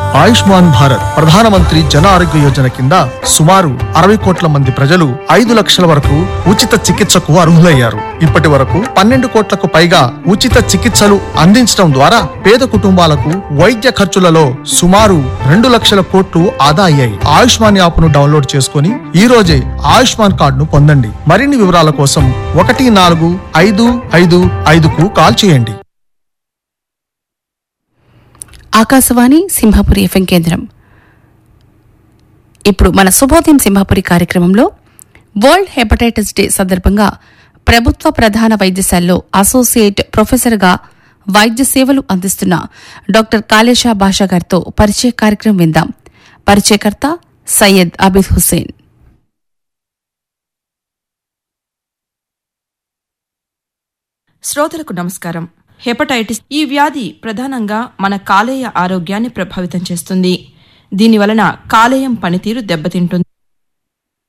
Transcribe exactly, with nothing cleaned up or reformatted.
ఆయుష్మాన్ భారత్ ప్రధానమంత్రి జన ఆరోగ్య యోజన కింద సుమారు అరవై కోట్ల మంది ప్రజలు ఐదు లక్షల వరకు ఉచిత చికిత్సకు అర్హులయ్యారు. ఇప్పటి వరకు పన్నెండు కోట్లకు పైగా ఉచిత చికిత్సలు అందించడం ద్వారా పేద కుటుంబాలకు వైద్య ఖర్చులలో సుమారు రెండు లక్షల కోట్లు ఆదా అయ్యాయి. ఆయుష్మాన్ యాప్ ను డౌన్లోడ్ చేసుకుని ఈ రోజే ఆయుష్మాన్ కార్డును పొందండి. మరిన్ని వివరాల కోసం ఒకటి నాలుగు ఐదు ఐదు ఐదుకు కాల్ చేయండి. ఆకాశవాణి సింహాపురి ఎఫ్ఎం కేంద్రం. ఇప్పుడు మన శుభోదయం సింహాపురి కార్యక్రమంలో వరల్డ్ హెపటైటిస్ డే సందర్భంగా ప్రభుత్వ ప్రధాన వైద్యశాలలో అసోసియేట్ ప్రొఫెసర్గా వైద్య సేవలు అందిస్తున్న డాక్టర్ కాళేశా భాషా గారితో పరిచయ కార్యక్రమం విందాం. పరిచయకర్త సయ్యద్ అబీద్ హుస్సేన్. శ్రోతలకు నమస్కారం. హెపటైటిస్ ఈ వ్యాధి ప్రధానంగా మన కాలేయ ఆరోగ్యాన్ని ప్రభావితం చేస్తుంది. దీనివలన కాలేయం పనితీరు దెబ్బతింటుంది.